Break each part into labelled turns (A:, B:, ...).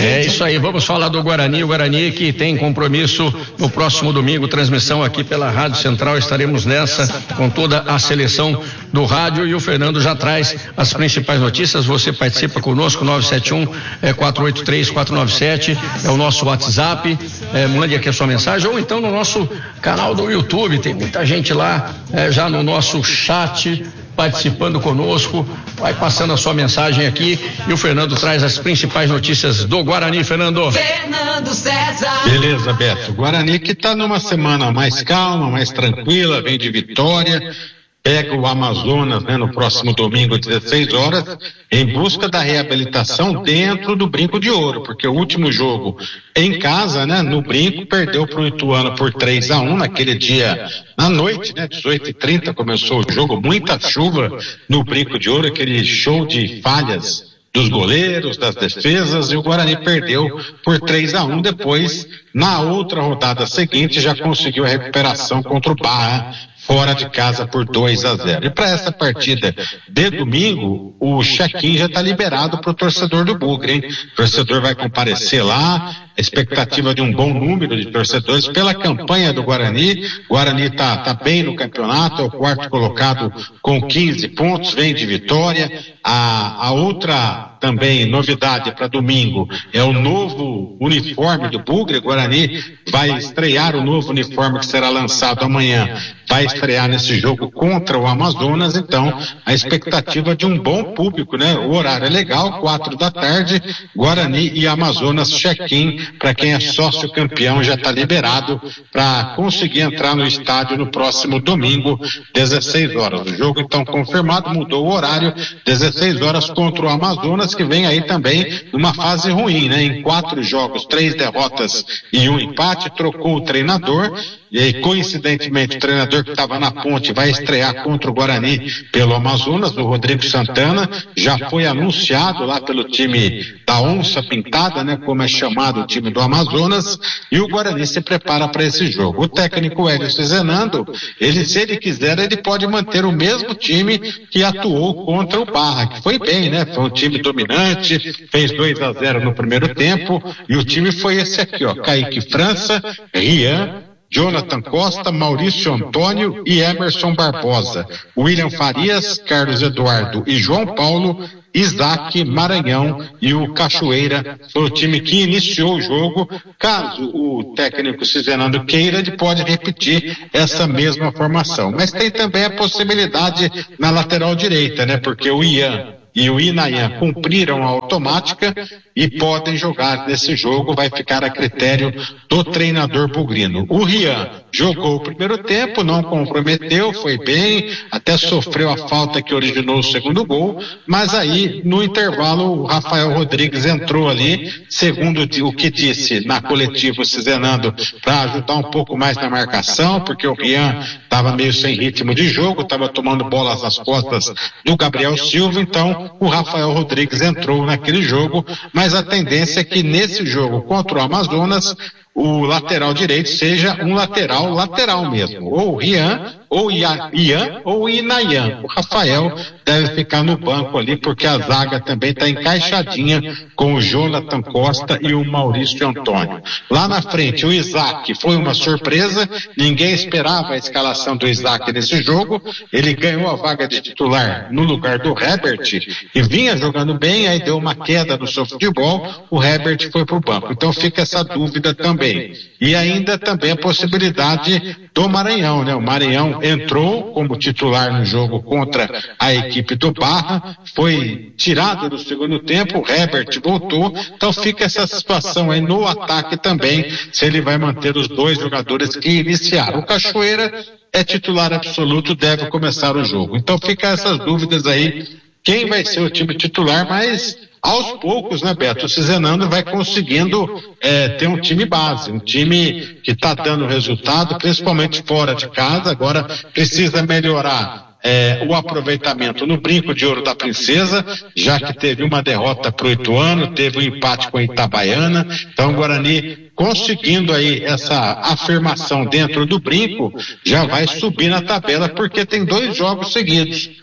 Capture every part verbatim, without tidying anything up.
A: É isso aí, vamos falar do Guarani, o Guarani que tem compromisso no próximo domingo, transmissão aqui pela Rádio Central, estaremos nessa com toda a seleção do rádio e o Fernando já traz as principais notícias. Você participa conosco, nove sete um, quatro oito três, quatro nove sete, é o nosso WhatsApp, é, mande aqui a sua mensagem, ou então no nosso canal do YouTube, tem muita gente lá, é, já no nosso chat, participando conosco, vai passando a sua mensagem aqui e o Fernando traz as principais notícias do Guarani. Fernando.
B: Fernando César.
C: Beleza, Beto. Guarani que está numa semana mais calma, mais tranquila, vem de vitória, pega o Amazonas, né, no próximo domingo, dezesseis horas, em busca da reabilitação dentro do Brinco de Ouro, porque o último jogo em casa, né, no Brinco, perdeu para o Ituano por três a um naquele dia, na noite, né, dezoito e trinta começou o jogo, muita chuva no Brinco de Ouro, aquele show de falhas dos goleiros, das defesas, e o Guarani perdeu por três a um. Depois, na outra rodada seguinte, já conseguiu a recuperação contra o Barra, fora de casa por dois a zero. E para essa partida de domingo, o check-in já está liberado para o torcedor do Bugre, hein? O torcedor vai comparecer lá, a expectativa de um bom número de torcedores pela campanha do Guarani. O Guarani está tá bem no campeonato, é o quarto colocado com quinze pontos, vem de vitória. A, a outra também novidade para domingo é o novo uniforme do Bugre. O Guarani vai estrear o novo uniforme que será lançado amanhã, vai estrear nesse jogo contra o Amazonas. Então a expectativa de um bom público, né? O horário é legal, quatro da tarde, Guarani e Amazonas, check-in para quem é sócio campeão, já está liberado para conseguir entrar no estádio no próximo domingo, dezesseis horas. O jogo então confirmado, mudou o horário, dezesseis horas contra o Amazonas, que vem aí também numa fase ruim, né? Em quatro jogos, três derrotas e um empate, trocou o treinador, e aí, coincidentemente, o treinador que estava na ponte vai estrear contra o Guarani pelo Amazonas, o Rodrigo Santana, já foi anunciado lá pelo time da Onça Pintada, né, como é chamado o time do Amazonas, e o Guarani se prepara para esse jogo. O técnico Hélio Cizenando, ele, se ele quiser, ele pode manter o mesmo time que atuou contra o Barra, que foi bem, né, foi um time dominante, fez dois a zero no primeiro tempo, e o time foi esse aqui, ó, Kaique França, Rian, Jonathan Costa, Maurício Antônio e Emerson Barbosa, William Farias, Carlos Eduardo e João Paulo, Isaac, Maranhão e o Cachoeira. Foi o time que iniciou o jogo. Caso o técnico Cizenando queira, ele pode repetir essa mesma formação. Mas tem também a possibilidade na lateral direita, né? Porque o Ian e o Inayan cumpriram a automática e podem jogar nesse jogo, vai ficar a critério do treinador bugrino. O Rian jogou o primeiro tempo, não comprometeu, foi bem, até sofreu a falta que originou o segundo gol, mas aí no intervalo o Rafael Rodrigues entrou ali, segundo o que disse na coletiva o Cizenando, para ajudar um pouco mais na marcação, porque o Rian estava meio sem ritmo de jogo, estava tomando bolas nas costas do Gabriel Silva, então o Rafael Rodrigues entrou naquele jogo, mas a tendência é que nesse jogo contra o Amazonas, o lateral direito seja um lateral, lateral mesmo, ou Rian, ou Ian, ou Inayan. O Rafael deve ficar no banco ali, porque a zaga também está encaixadinha com o Jonathan Costa e o Maurício Antônio. Lá na frente, o Isaac foi uma surpresa, ninguém esperava a escalação do Isaac nesse jogo, ele ganhou a vaga de titular no lugar do Herbert, e vinha jogando bem, aí deu uma queda no seu futebol, o Herbert foi para o banco. Então fica essa dúvida também. E ainda também a possibilidade do Maranhão, né? O Maranhão entrou como titular no jogo contra a equipe do Barra, foi tirado no segundo tempo, o Herbert voltou, então fica essa situação aí no ataque também, se ele vai manter os dois jogadores que iniciaram. O Cachoeira é titular absoluto, deve começar o jogo. Então fica essas dúvidas aí, quem vai ser o time titular, mas aos poucos, né, Beto, o Cizenando vai conseguindo é, ter um time base, um time que está dando resultado, principalmente fora de casa. Agora precisa melhorar é, o aproveitamento no Brinco de Ouro da Princesa, já que teve uma derrota para o Ituano, teve um empate com a Itabaiana. Então o Guarani, conseguindo aí essa afirmação dentro do Brinco, já vai subir na tabela, porque tem dois jogos seguidos.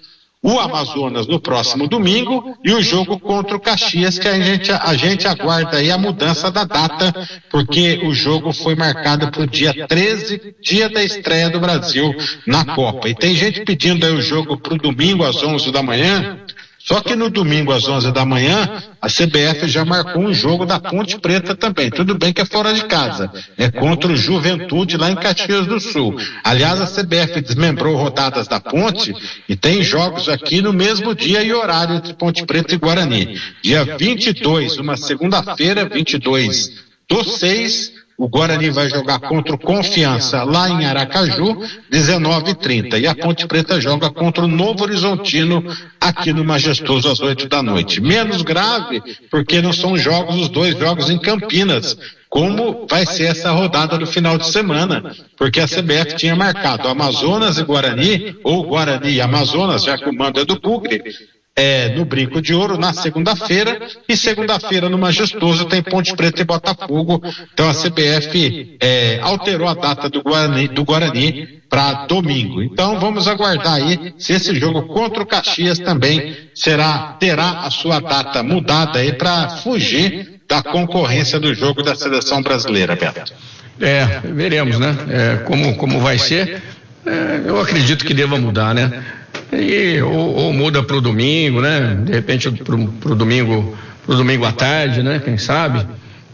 C: o Amazonas no próximo domingo e o jogo contra o Caxias, que a gente, a gente aguarda aí a mudança da data, porque o jogo foi marcado para o dia treze, dia da estreia do Brasil na Copa. E tem gente pedindo aí o jogo para o domingo às onze da manhã. Só que no domingo às onze da manhã, a C B F já marcou um jogo da Ponte Preta também. Tudo bem que é fora de casa. É contra o Juventude lá em Caxias do Sul. Aliás, a C B F desmembrou rodadas da Ponte e tem jogos aqui no mesmo dia e horário entre Ponte Preta e Guarani. Dia vinte e dois, uma segunda-feira, vinte e dois do seis, o Guarani vai jogar contra o Confiança lá em Aracaju, dezenove e trinta. E a Ponte Preta joga contra o Novo Horizontino aqui no Majestoso às oito da noite. Menos grave, porque não são jogos, os dois jogos em Campinas, como vai ser essa rodada no final de semana, porque a C B F tinha marcado Amazonas e Guarani, ou Guarani e Amazonas, já que o mando é do Bugre, É, no Brinco de Ouro na segunda-feira, e segunda-feira no Majestoso tem Ponte Preta e Botafogo. Então a C B F é, alterou a data do Guarani, do Guarani para domingo. Então vamos aguardar aí se esse jogo contra o Caxias também será, terá a sua data mudada aí para fugir da concorrência do jogo da seleção brasileira, Beto.
A: É, veremos, né? É, como, como vai ser. É, eu acredito que deva mudar, né? E, ou, ou muda para o domingo, né? De repente para o domingo, pro domingo à tarde, né? Quem sabe?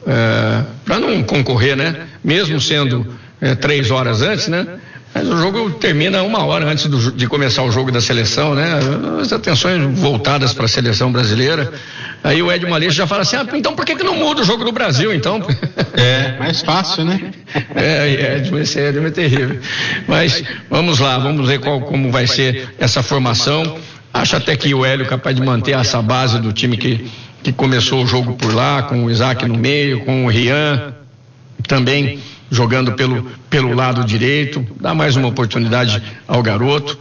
A: É, para não concorrer, né? Mesmo sendo é, três horas antes, né? Mas o jogo termina uma hora antes do, de começar o jogo da seleção, né? As atenções voltadas para a seleção brasileira. Aí o Ed Maleixo já fala assim, ah, então por que que não muda o jogo do Brasil, então?
C: É, mais fácil, né?
A: É, Ed, esse Ed é terrível. Mas vamos lá, vamos ver qual, como vai ser essa formação. Acho até que o Hélio é capaz de manter essa base do time que, que começou o jogo por lá, com o Isaac no meio, com o Rian também jogando pelo, pelo lado direito, dá mais uma oportunidade ao garoto.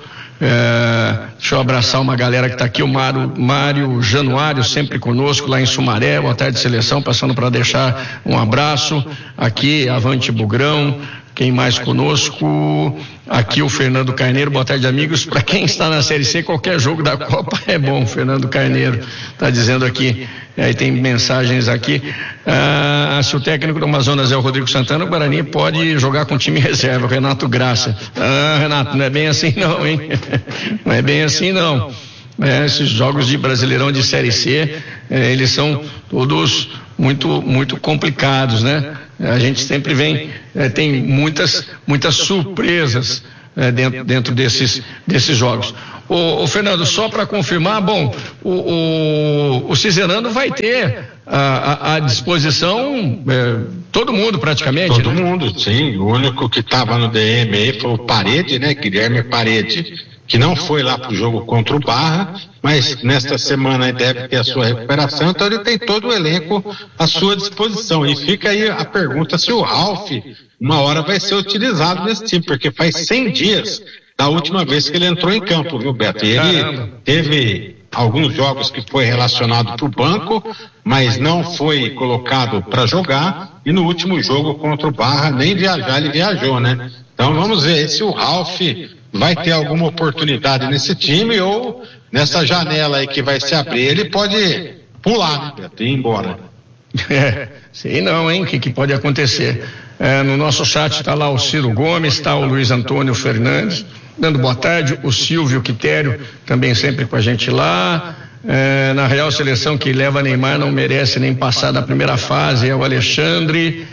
A: É, deixa eu abraçar uma galera que está aqui, o Mário, Mário Januário, sempre conosco lá em Sumaré, boa tarde seleção, passando para deixar um abraço aqui, Avante Bugrão. Quem mais conosco? Aqui o Fernando Carneiro, boa tarde amigos. Para quem está na Série C, qualquer jogo da Copa é bom. Fernando Carneiro está dizendo aqui, aí tem mensagens aqui. Ah, se o técnico do Amazonas é o Rodrigo Santana, o Guarani pode jogar com time reserva, Renato Graça. Ah, Renato, não é bem assim não, hein? Não é bem assim não. É, esses jogos de Brasileirão de Série C, é, eles são todos muito, muito complicados, né? A gente sempre vem, é, tem muitas, muitas surpresas é, dentro, dentro desses, desses jogos. Ô, ô Fernando, só para confirmar, bom, o, o, o Ciserano vai ter à, à disposição é, todo mundo praticamente.
C: Todo
A: né?
C: mundo, sim. O único que estava no D M aí foi o Parede, né? Guilherme Parede, que não foi lá para o jogo contra o Barra, mas nesta semana deve ter a sua recuperação, então ele tem todo o elenco à sua disposição. E fica aí a pergunta se o Ralf uma hora vai ser utilizado nesse time, porque faz cem dias da última vez que ele entrou em campo, viu, Beto? E ele teve alguns jogos que foi relacionado para o banco, mas não foi colocado para jogar, e no último jogo contra o Barra, nem viajar ele viajou, né? Então vamos ver se o Ralf vai ter alguma oportunidade nesse time ou nessa janela aí que vai se abrir, ele pode pular, né, Beto, e ir embora.
A: É, sei não, hein, o que, que pode acontecer. É, no nosso chat está lá o Ciro Gomes, está o Luiz Antônio Fernandes, dando boa tarde, o Silvio Quitério, também sempre com a gente lá. É, na Real Seleção que leva Neymar não merece nem passar da primeira fase, é o Alexandre.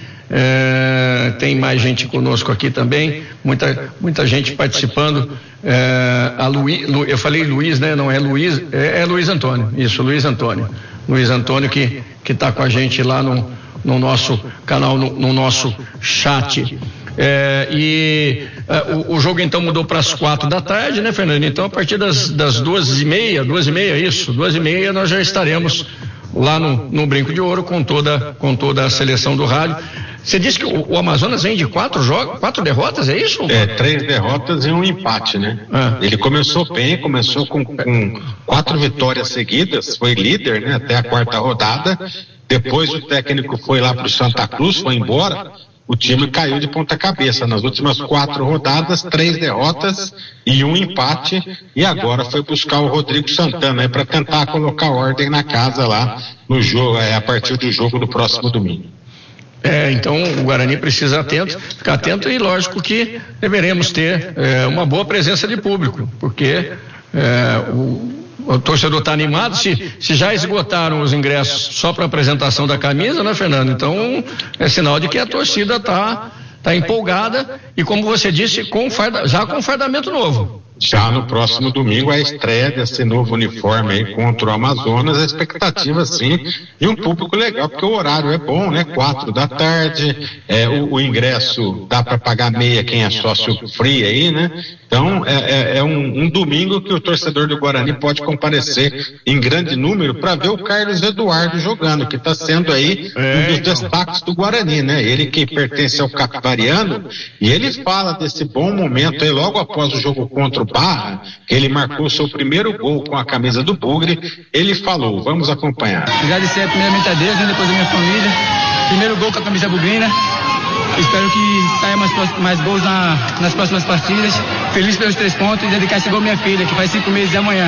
A: É, tem mais gente conosco aqui também, muita, muita gente participando. É, a Luiz, Lu, eu falei Luiz, né? Não é Luiz, é, é Luiz Antônio, isso, Luiz Antônio. Luiz Antônio que que está com a gente lá no, no nosso canal, no, no nosso chat. É, e é, o, o jogo então mudou para as quatro da tarde, né, Fernando? Então a partir das, das duas e meia, duas e meia, isso, duas e meia nós já estaremos lá no, no Brinco de Ouro com toda, com toda a seleção do rádio. Você disse que o, o Amazonas vem de quatro jogos, quatro derrotas, é isso?
C: É, três derrotas e um empate, né? Ah. Ele começou bem, começou com, com quatro vitórias seguidas, foi líder, né? Até a quarta rodada. Depois o técnico foi lá para o Santa Cruz, foi embora, o time caiu de ponta cabeça. Nas últimas quatro rodadas, três derrotas e um empate, e agora foi buscar o Rodrigo Santana para tentar colocar ordem na casa lá no jogo, é, a partir do jogo do próximo domingo.
A: É, então o Guarani precisa atento, ficar atento, e lógico que deveremos ter é, uma boa presença de público, porque é, o, o torcedor está animado. Se, se já esgotaram os ingressos só para apresentação da camisa, né, Fernando? Então é sinal de que a torcida está tá empolgada, e como você disse, com farda, já com fardamento novo.
C: Já no próximo domingo a estreia desse novo uniforme aí contra o Amazonas, a expectativa sim, e um público legal, porque o horário é bom, né? Quatro da tarde, é, o, o ingresso dá para pagar meia quem é sócio free aí, né? Então é, é, é um, um domingo que o torcedor do Guarani pode comparecer em grande número para ver o Carlos Eduardo jogando, que está sendo aí um dos destaques do Guarani, né? Ele que pertence ao Capivariano, e ele fala desse bom momento aí logo após o jogo contra o Barra, que ele marcou seu primeiro gol com a camisa do Bugre. Ele falou, vamos acompanhar.
D: Agradecer primeiramente a Deus, né, depois da minha família. Primeiro gol com a camisa bugrina. Espero que saia mais, mais gols na, nas próximas partidas. Feliz pelos três pontos e dedicar esse gol à minha filha, que faz cinco meses de amanhã.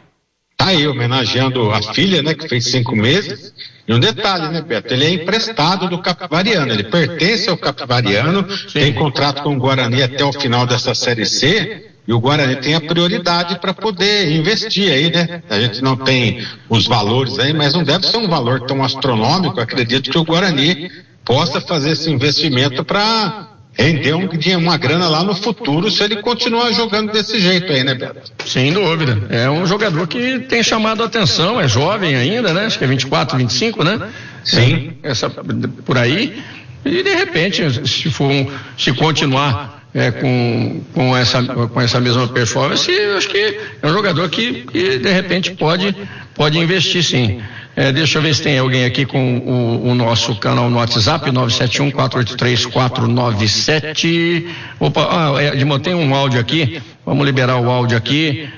C: Tá aí, homenageando a filha, né, que fez cinco meses. E um detalhe, né, Beto? Ele é emprestado do Capivariano, ele pertence ao Capivariano, tem contrato com o Guarani até o final dessa Série C. E o Guarani tem a prioridade para poder investir aí, né? A gente não tem os valores aí, mas não deve ser um valor tão astronômico. Acredito que o Guarani possa fazer esse investimento para render um, uma grana lá no futuro, se ele continuar jogando desse jeito aí, né, Beto?
A: Sem dúvida. É um jogador que tem chamado a atenção, é jovem ainda, né? Acho que é vinte e quatro, vinte e cinco, né?
C: Sim.
A: Essa, por aí. E de repente, se for um, se continuar É, com, com, essa, com essa mesma performance, eu acho que é um jogador que, que de repente pode, pode investir sim. É, deixa eu ver se tem alguém aqui com o, o nosso canal no WhatsApp, nove sete um, quatro oito três, quatro nove sete. Opa, ah, Edmond, tem um áudio aqui, vamos liberar o áudio aqui.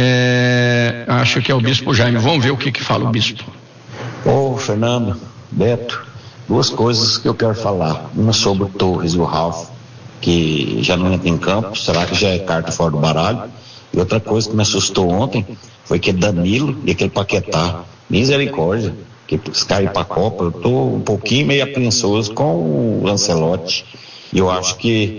A: É, acho que é o Bispo Jaime, vamos ver o que, que fala o Bispo.
E: Ô, Fernando, Beto, duas coisas que eu quero falar. Uma sobre o Torres e o Ralf, que já não entra em campo, será que já é carta fora do baralho? E outra coisa que me assustou ontem foi que Danilo e aquele Paquetá, misericórdia, que cair para a Copa. Eu estou um pouquinho meio apreensioso com o Ancelotti, e eu acho que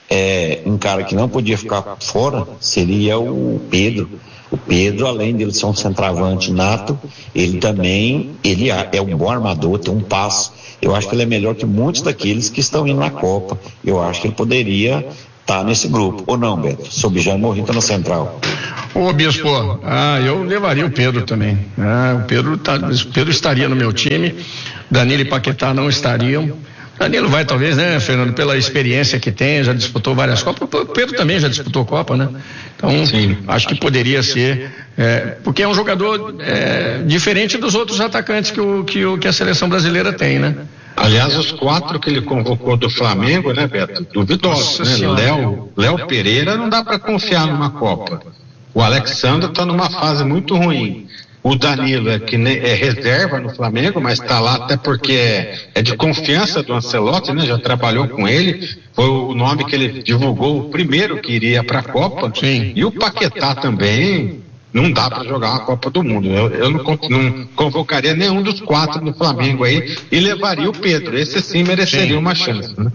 E: é, um cara que não podia ficar fora seria o Pedro. O Pedro, além dele ser um centroavante nato, ele também ele é um bom armador, tem um passo. Eu acho que ele é melhor que muitos daqueles que estão indo na Copa. Eu acho que ele poderia estar nesse grupo. Ou não, Beto? Sob Jaime Morrita no Central.
A: Ô, Bispo, ah, eu levaria o Pedro também. Ah, o Pedro, tá, o Pedro estaria no meu time, Danilo e Paquetá não estariam. Danilo vai talvez, né, Fernando, pela experiência que tem, já disputou várias Copas. O Pedro também já disputou Copa, né? Então, sim, acho que poderia ser, é, porque é um jogador é, diferente dos outros atacantes que, o, que, o, que a seleção brasileira tem, né?
C: Aliás, os quatro que ele convocou do Flamengo, né, Beto? Duvidosos, né? Léo, Léo Pereira não dá para confiar numa Copa. O Alexandre está numa fase muito ruim. O Danilo é, que é reserva no Flamengo, mas está lá até porque é, é de confiança do Ancelotti, né? Já trabalhou com ele, foi o nome que ele divulgou, o primeiro que iria para a Copa.
A: Sim.
C: E o Paquetá também não dá para jogar uma Copa do Mundo. Eu, eu não, não convocaria nenhum dos quatro no Flamengo aí e levaria o Pedro. Esse sim mereceria sim. uma chance. Né?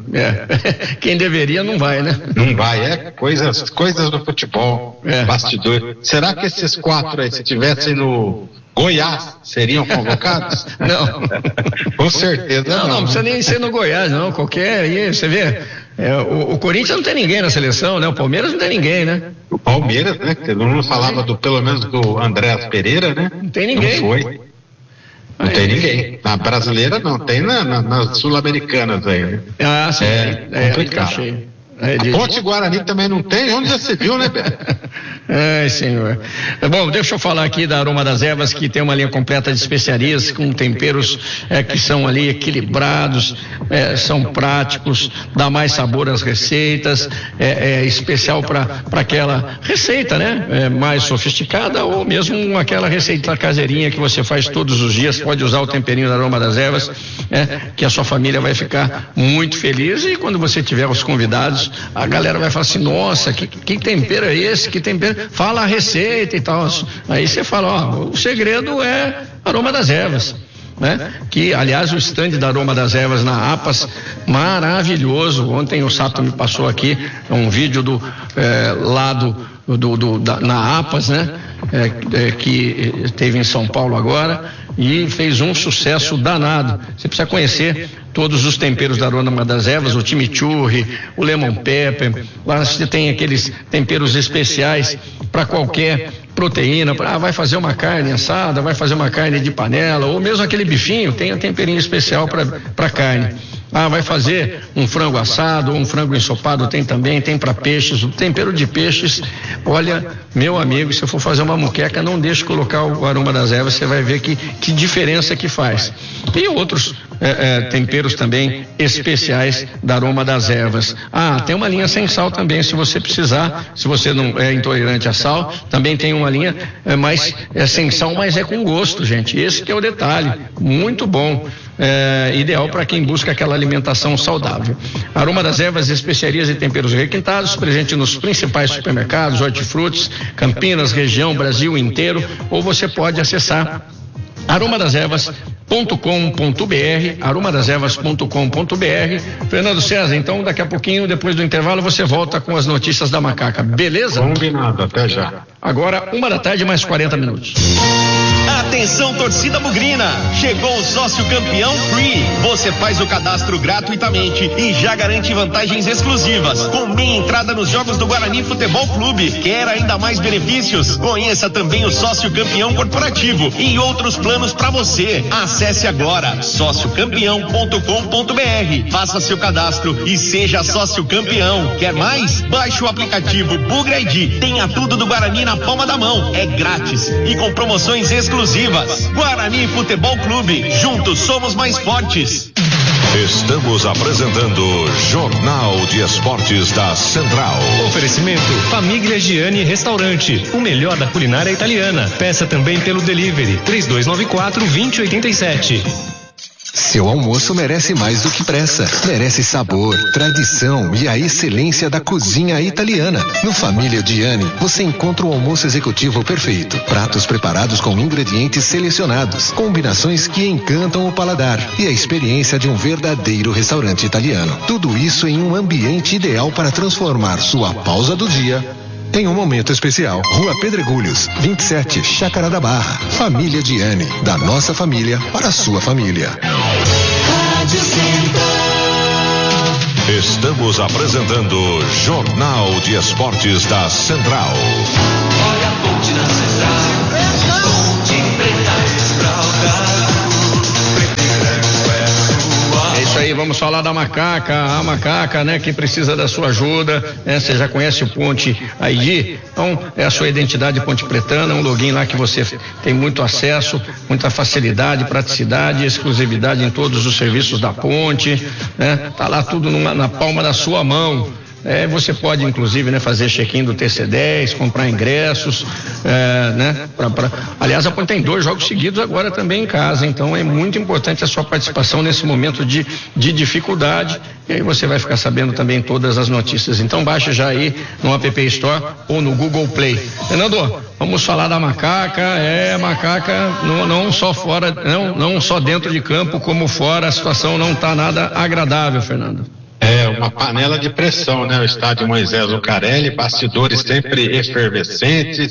A: É. Quem deveria não vai, né?
C: Não vai, é coisas, coisas do futebol, é. Bastidor. Será que esses quatro aí, se tivessem no Goiás, seriam convocados?
A: Não.
C: Com certeza não.
A: Não, não precisa nem ser no Goiás, não. Qualquer aí, você vê. É, o, o Corinthians não tem ninguém na seleção, né? O Palmeiras não tem ninguém, né?
C: O Palmeiras, né? Que todo mundo falava do, pelo menos do Andrés Pereira, né?
A: Não tem ninguém.
C: Não foi. Não aí, tem ninguém. Na brasileira não, tem na, na, nas sul-americanas aí, né?
A: Ah, sim.
C: É,
A: é
C: complicado.
A: Tá cheio. É, de...
C: Ponte Guarani também não tem? Onde já se viu, né, Beto?
A: Ai, senhor. Bom, deixa eu falar aqui da Aroma das Ervas, que tem uma linha completa de especiarias com temperos é, que são ali equilibrados, é, são práticos, dá mais sabor às receitas, é, é especial para aquela receita, né? É, mais sofisticada ou mesmo aquela receita caseirinha que você faz todos os dias. Pode usar o temperinho da Aroma das Ervas, é, que a sua família vai ficar muito feliz, e quando você tiver os convidados, a galera vai falar assim, nossa, que, que tempero é esse? Que tempero? Fala a receita e tal. Aí você fala, ó, o segredo é Aroma das Ervas, né? Que, aliás, o stand da Aroma das Ervas na APAS, maravilhoso. Ontem o Sato me passou aqui um vídeo do é, lado do, do, da, na APAS, né? É, é, que teve em São Paulo agora, e fez um sucesso danado. Você precisa conhecer todos os temperos da Aroma das Ervas, o chimichurri, o lemon pepper. Lá você tem aqueles temperos especiais para qualquer proteína. Ah, vai fazer uma carne assada, vai fazer uma carne de panela, ou mesmo aquele bifinho, tem um temperinho especial para carne. Ah, vai fazer um frango assado, um frango ensopado, tem também, tem para peixes. O tempero de peixes, olha, meu amigo, se eu for fazer uma muqueca, não deixe colocar o Aroma das Ervas, você vai ver que, que diferença que faz. E outros é, é, temperos também especiais da Aroma das Ervas. Ah, tem uma linha sem sal também, se você precisar, se você não é intolerante a sal, também tem uma linha é, mais é, sem sal, mas é com gosto, gente. Esse que é o detalhe, muito bom. É, ideal para quem busca aquela alimentação saudável. Aroma das Ervas, especiarias e temperos requintados, presente nos principais supermercados, hortifrutis, Campinas, região, Brasil inteiro, ou você pode acessar aroma das ervas ponto com ponto br, aroma das ervas ponto com ponto br. Fernando César, então daqui a pouquinho, depois do intervalo, você volta com as notícias da Macaca, beleza?
C: Combinado, até já.
A: Agora, uma da tarde, mais quarenta minutos.
F: Atenção, torcida bugrina, chegou o sócio campeão Free. Você faz o cadastro gratuitamente e já garante vantagens exclusivas, com meia entrada nos jogos do Guarani Futebol Clube. Quer ainda mais benefícios? Conheça também o sócio campeão corporativo e outros planos para você. Acesse agora sócio campeão ponto com ponto br, faça seu cadastro e seja sócio campeão. Quer mais? Baixe o aplicativo Bugra I D. Tenha tudo do Guarani na palma da mão. É grátis e com promoções exclusivas. Guarani Futebol Clube, juntos somos mais fortes.
G: Estamos apresentando Jornal de Esportes da Central.
H: Oferecimento Famiglia Gianni Restaurante, o melhor da culinária italiana. Peça também pelo delivery três dois nove quatro, dois zero oito sete.
I: Seu almoço merece mais do que pressa. Merece sabor, tradição e a excelência da cozinha italiana. No Família Gianni, você encontra o almoço executivo perfeito. Pratos preparados com ingredientes selecionados, combinações que encantam o paladar e a experiência de um verdadeiro restaurante italiano. Tudo isso em um ambiente ideal para transformar sua pausa do dia em um momento especial. Rua Pedregulhos, vinte e sete, Chácara da Barra. Família Gianni, da nossa família para a sua família.
G: Estamos apresentando Jornal de Esportes da Central.
B: Olha a ponte da Central, ponte preta, Central.
A: É isso aí, vamos falar da Macaca, a Macaca, né, que precisa da sua ajuda, né? Você já conhece o Ponte I D, então é a sua identidade Ponte Pretana, um login lá que você tem muito acesso, muita facilidade, praticidade, exclusividade em todos os serviços da Ponte, né? Tá lá tudo numa, na palma da sua mão. É, você pode inclusive, né, fazer check-in do T C dez, comprar ingressos, é, né, pra, pra, aliás a Ponte tem dois jogos seguidos agora também em casa, então é muito importante a sua participação nesse momento de, de dificuldade, e aí você vai ficar sabendo também todas as notícias. Então baixa já aí no App Store ou no Google Play. Fernando, vamos falar da Macaca. É, Macaca não, não só fora, não, não só dentro de campo como fora, a situação não está nada agradável, Fernando.
C: É uma panela de pressão, né? O estádio Moisés Lucarelli, bastidores sempre efervescentes,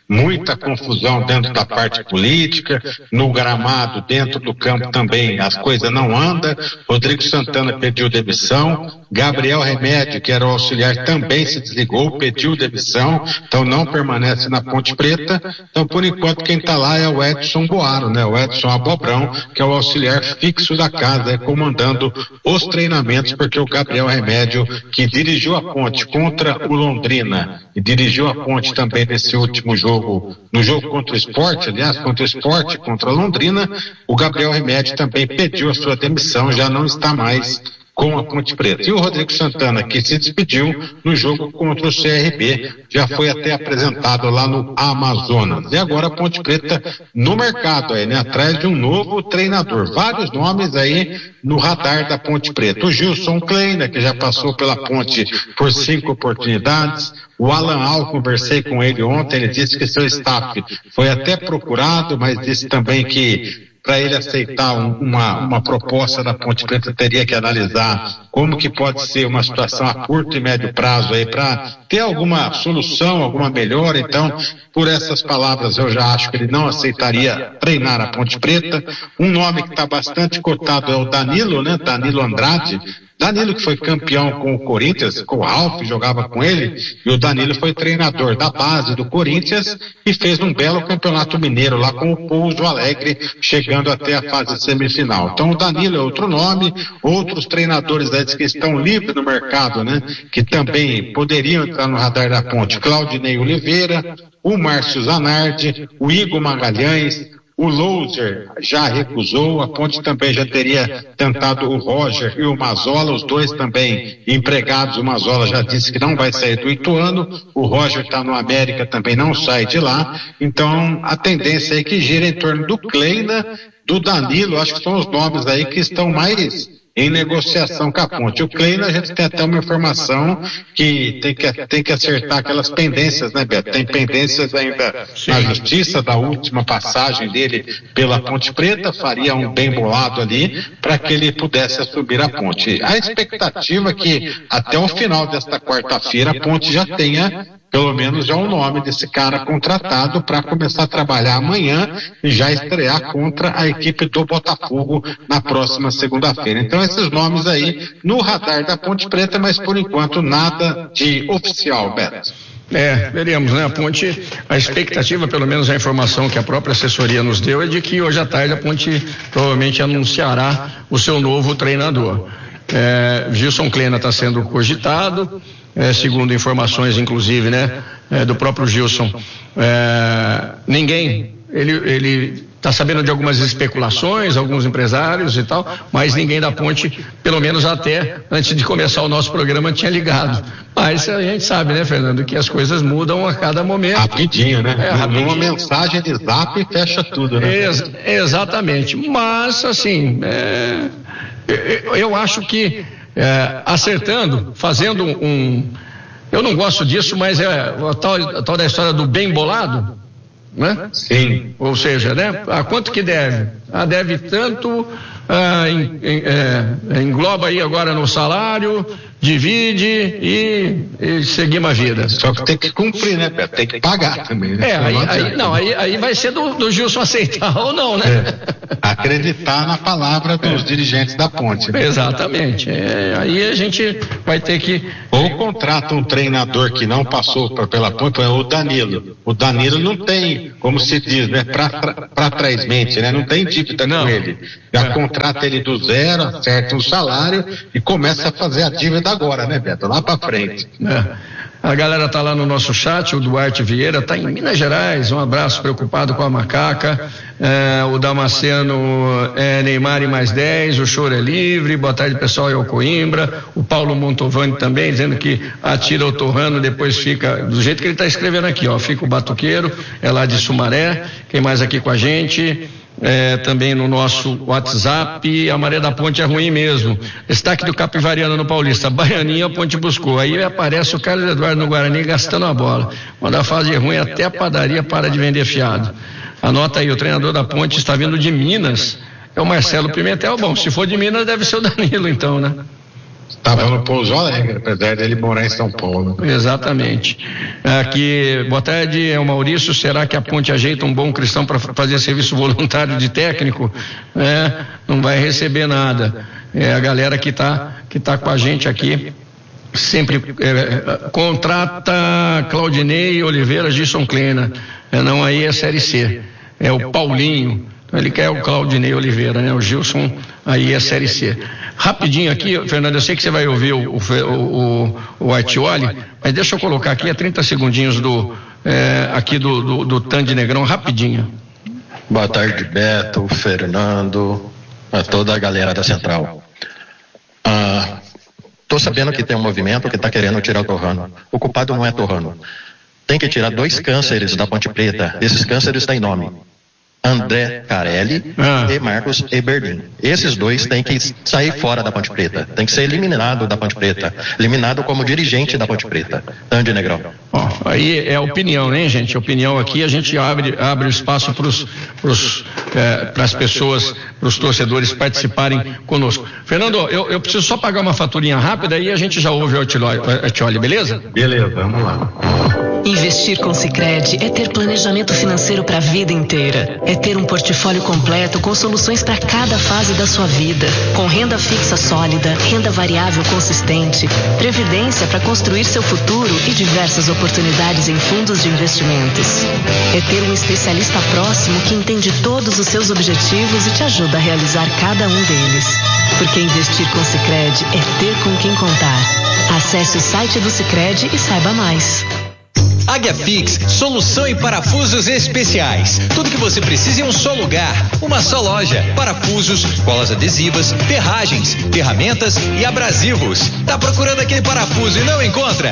C: muita confusão dentro da parte política, no gramado, dentro do campo também as coisas não andam. Rodrigo Santana pediu demissão, Gabriel Remédio, que era o auxiliar, também se desligou, pediu demissão, então não permanece na Ponte Preta. Então, por enquanto, quem está lá é o Edson Boaro, né? O Edson Abobrão, que é o auxiliar fixo da casa, é, comandando os treinamentos, porque o Gabriel Remédio, que dirigiu a Ponte contra o Londrina e dirigiu a Ponte também nesse último jogo, no jogo contra o Sport, aliás, contra o Sport, contra a Londrina, o Gabriel Remédio também pediu a sua demissão, já não está mais com a Ponte Preta. E o Rodrigo Santana, que se despediu no jogo contra o C R B, já foi até apresentado lá no Amazonas. E agora a Ponte Preta no mercado, aí, né? Atrás de um novo treinador. Vários nomes aí no radar da Ponte Preta. O Gilson Kleina, que já passou pela Ponte por cinco oportunidades. O Alan Al, conversei com ele ontem, ele disse que seu staff foi até procurado, mas disse também que para ele aceitar um, uma, uma proposta da Ponte Preta, teria que analisar como que pode ser uma situação a curto e médio prazo aí, para ter alguma solução, alguma melhora. Então, por essas palavras, eu já acho que ele não aceitaria treinar a Ponte Preta. Um nome que está bastante cotado é o Danilo, né? Danilo Andrade. Danilo, que foi campeão com o Corinthians, com o Ralf, jogava com ele, e o Danilo foi treinador da base do Corinthians e fez um belo campeonato mineiro lá com o Pouso Alegre, chegando até a fase semifinal. Então o Danilo é outro nome, outros treinadores aí que estão livres no mercado, né? Que também poderiam entrar no radar da Ponte: Claudinei Oliveira, o Márcio Zanardi, o Igor Magalhães. O Louser já recusou, a Ponte também já teria tentado o Roger e o Mazola, os dois também empregados. O Mazola já disse que não vai sair do Ituano, o Roger está no América, também não sai de lá. Então a tendência é que gira em torno do Kleina, do Danilo, acho que são os nomes aí que estão mais em negociação com a Ponte. O Kleina, a gente tem até uma informação que tem que, tem que acertar aquelas pendências, né, Beto? Tem pendências ainda Sim. na justiça da última passagem dele pela Ponte Preta, faria um bem bolado ali para que ele pudesse assumir a Ponte. A expectativa é que até o final desta quarta-feira a Ponte já tenha pelo menos já o nome desse cara contratado para começar a trabalhar amanhã e já estrear contra a equipe do Botafogo na próxima segunda-feira. Então esses nomes aí no radar da Ponte Preta, mas por enquanto nada de oficial, Beto.
A: É, veremos, né? A Ponte, a expectativa, pelo menos a informação que a própria assessoria nos deu, é de que hoje à tarde a Ponte provavelmente anunciará o seu novo treinador. É, Gilson Kleina está sendo cogitado, é, segundo informações, inclusive, né, é, do próprio Gilson. É, ninguém, ele, ele está sabendo de algumas especulações, alguns empresários e tal, mas ninguém da Ponte, pelo menos até antes de começar o nosso programa, tinha ligado. Mas a gente sabe, né, Fernando, que as coisas mudam a cada momento.
C: Rapidinho, né? É, rapidinho. Uma mensagem de zap fecha tudo, né?
A: Ex- exatamente. Mas, assim, é, eu acho que é, acertando, fazendo um... Eu não gosto disso, mas é a tal, a tal da história do bem bolado, né?
C: Sim.
A: Ou seja, né? A quanto que deve? Ah, deve tanto, ah, em, em, é, engloba aí agora no salário, divide e, e seguimos a vida.
C: Só que tem que cumprir, né, Beto? Tem que pagar também, né?
A: É, aí, aí, não, aí, aí vai ser do, do Gilson aceitar ou não, né?
C: É. Acreditar na palavra dos é. dirigentes da Ponte. Né?
A: Exatamente. É, aí a gente vai ter que...
C: Ou contrata um treinador que não passou pra, pela Ponte, é o Danilo. O Danilo não tem, como se diz, né, pra, pra, pra trás mente, né? Não tem dívida não. com ele. Já é. contrata ele do zero, acerta um salário e começa a fazer a dívida agora, né, Beto? Lá pra frente.
A: É. A galera tá lá no nosso chat, o Duarte Vieira tá em Minas Gerais, um abraço, preocupado com a macaca. É, o Damasceno, é, Neymar e mais dez, o choro é livre, boa tarde pessoal, é o Coimbra. O Paulo Montovani também, dizendo que atira o torrano, depois fica, do jeito que ele tá escrevendo aqui, ó, fica o batuqueiro, é lá de Sumaré. Quem mais aqui com a gente? É, também no nosso WhatsApp, a Maré da Ponte é ruim mesmo. Destaque do Capivariano no Paulista, Baianinha a Ponte buscou. Aí aparece o Carlos Eduardo no Guarani gastando a bola. Quando a fase é ruim, até a padaria para de vender fiado. Anota aí, o treinador da Ponte está vindo de Minas, é o Marcelo Pimentel. Bom, se for de Minas deve ser o Danilo então, né?
C: Estava no Pouso Alegre, apesar dele morar em São Paulo.
A: Exatamente. Aqui, boa tarde, é o Maurício. Será que a Ponte ajeita um bom cristão para fazer serviço voluntário de técnico? É, não vai receber nada. É a galera que está que tá com a gente aqui. Sempre é, contrata Claudinei Oliveira, Gilson Kleina. É, não, aí é Série C. É o Paulinho. Ele quer o Claudinei Oliveira, né? O Gilson, aí é Série C. Rapidinho aqui, Fernando, eu sei que você vai ouvir o, o, o, o Artioli, mas deixa eu colocar aqui, é trinta segundinhos do, é, aqui do, do, do Tandy Negrão, rapidinho.
J: Boa tarde, Beto, Fernando, a toda a galera da Central. Ah, tô sabendo que tem um movimento que tá querendo tirar o Torrano. O culpado não é Torrano. Tem que tirar dois cânceres da Ponte Preta. Esses cânceres têm nome. André Carelli ah. e Marcos Eberlin. Esses dois têm que sair fora da Ponte Preta. Tem que ser eliminado da Ponte Preta. Eliminado como dirigente da Ponte Preta. Tandy Negrão.
A: Ó, aí é opinião, né, gente? Opinião aqui, a gente abre, abre espaço para é, as pessoas, para os torcedores participarem conosco. Fernando, eu, eu preciso só pagar uma faturinha rápida e a gente já ouve o Artioli, beleza?
C: Beleza, vamos lá.
K: Investir com Sicredi é ter planejamento financeiro para a vida inteira. É ter um portfólio completo com soluções para cada fase da sua vida. Com renda fixa sólida, renda variável consistente, previdência para construir seu futuro e diversas oportunidades em fundos de investimentos. É ter um especialista próximo que entende todos os seus objetivos e te ajuda a realizar cada um deles. Porque investir com Sicredi é ter com quem contar. Acesse o site do Sicredi e saiba mais.
L: Águia Fix, solução em parafusos especiais. Tudo que você precisa em um só lugar, uma só loja. Parafusos, colas adesivas, ferragens, ferramentas e abrasivos. Tá procurando aquele parafuso e não encontra?